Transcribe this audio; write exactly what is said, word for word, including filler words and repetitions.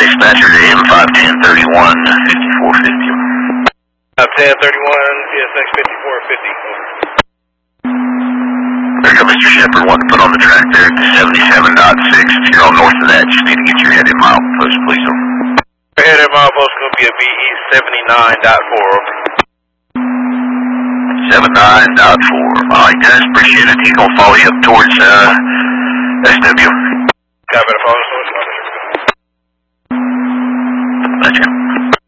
dispatcher to M five ten thirty-one, fifty-four fifty. five ten thirty-one, P S X fifty-four fifty, over. There you go, Mister Shepard, one to put on the track there at seventy-seven point six. If you're all north of that, just need to get your head in mile post, please, over. Your head in mile post is going to be a B E seventy-nine point four, over. seventy-nine point four. Alright, guys, appreciate it. He's going to follow you up towards uh, S W. Copy the phone, so it's Gotcha.